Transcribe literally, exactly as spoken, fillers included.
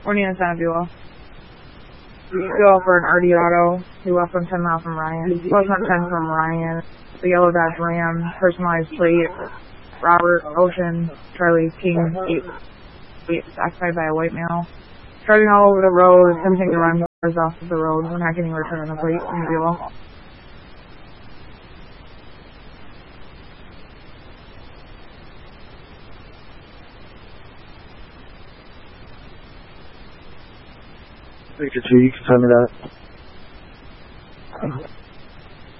Morning in Santa Beulah. Go for an R D Auto. He left on ten miles from Ryan. He was on ten from Ryan. The yellow Dodge Ram, personalized plate. Robert Ocean, Charlie King, eight, eight, occupied by a white male. Driving all over the road, attempting to run cars off of the road. We're not getting a return on the plate in Beulah. Victor two, you can tell me that.